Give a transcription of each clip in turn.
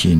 mąki,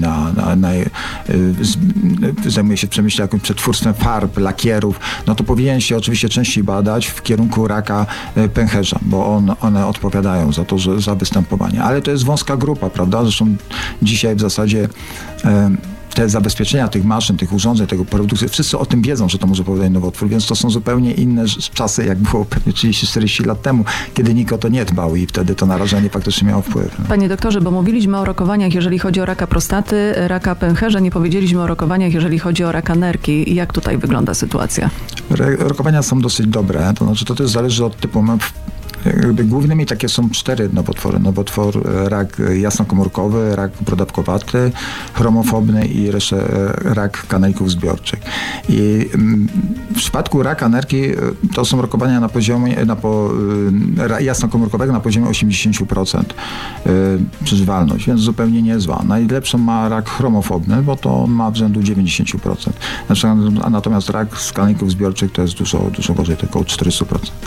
zajmuje się przemyśle przetwórstwem farb, lakierów, no to powinien się oczywiście częściej badać w kierunku raka pęcherza, bo one odpowiadają za występowanie. Ale to jest wąska grupa, prawda? Zresztą dzisiaj w zasadzie te zabezpieczenia tych maszyn, tych urządzeń, tego produkcji, wszyscy o tym wiedzą, że to może powodować nowotwór, więc to są zupełnie inne czasy, jak było pewnie 30-40 lat temu, kiedy nikt o to nie dbał i wtedy to narażenie faktycznie miało wpływ. Panie doktorze, bo mówiliśmy o rokowaniach, jeżeli chodzi o raka prostaty, raka pęcherza, nie powiedzieliśmy o rokowaniach, jeżeli chodzi o raka nerki. Jak tutaj wygląda sytuacja? Rokowania są dosyć dobre, to znaczy to też zależy od typu. Głównymi takie są 4 nowotwory. Nowotwór rak jasnokomórkowy, rak brodawkowaty, chromofobny i rak kanalików zbiorczych. I w przypadku raka nerki to są rokowania na poziomie jasnokomórkowego na poziomie 80% przeżywalność, więc zupełnie niezła. Najlepszą ma rak chromofobny, bo to ma w rzędu 90%. Natomiast rak z kanalików zbiorczych to jest dużo gorzej, tylko około 400%.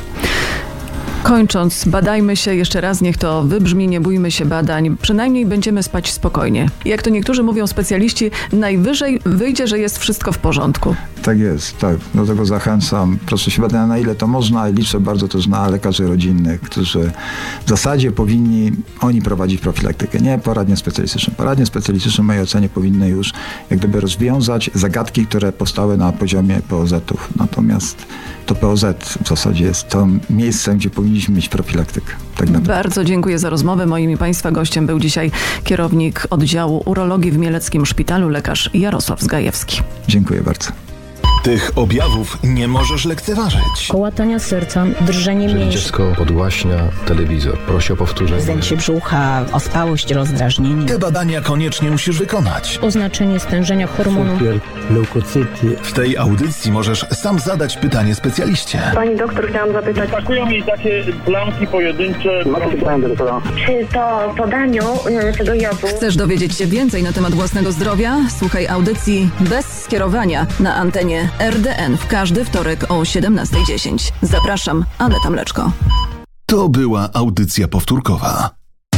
Kończąc, badajmy się jeszcze raz, niech to wybrzmi, nie bójmy się badań, przynajmniej będziemy spać spokojnie. Jak to niektórzy mówią specjaliści, najwyżej wyjdzie, że jest wszystko w porządku. Tak jest, tak. Do tego zachęcam. Proszę się badać na ile to można i liczę bardzo też na lekarzy rodzinnych, którzy w zasadzie powinni oni prowadzić profilaktykę, nie poradnie specjalistyczne. Poradnie specjalistyczne w mojej ocenie powinny już jak gdyby rozwiązać zagadki, które powstały na poziomie POZ-ów. Natomiast to POZ w zasadzie jest to miejsce, gdzie powinniśmy mieć profilaktykę. Tak naprawdę. Bardzo dziękuję za rozmowę. Moim i Państwa gościem był dzisiaj kierownik oddziału urologii w Mieleckim Szpitalu, lekarz Jarosław Zgajewski. Dziękuję bardzo. Tych objawów nie możesz lekceważyć. Kołatania serca, drżenie mięśni. Dziecko podgłaśnia telewizor. Prosi o powtórzenie. Zdęcie brzucha, ospałość, rozdrażnienie. Te badania koniecznie musisz wykonać. Oznaczenie stężenia hormonu. Cukier, leukocyty. W tej audycji możesz sam zadać pytanie specjaliście. Pani doktor, chciałam zapytać. Atakują mi takie plamki pojedyncze. Czy po podaniu tego jodu... Chcesz dowiedzieć się więcej na temat własnego zdrowia? Słuchaj audycji Bez skierowania na antenie RDN w każdy wtorek o 17:10. Zapraszam, Aneta Mleczko. To była audycja powtórkowa.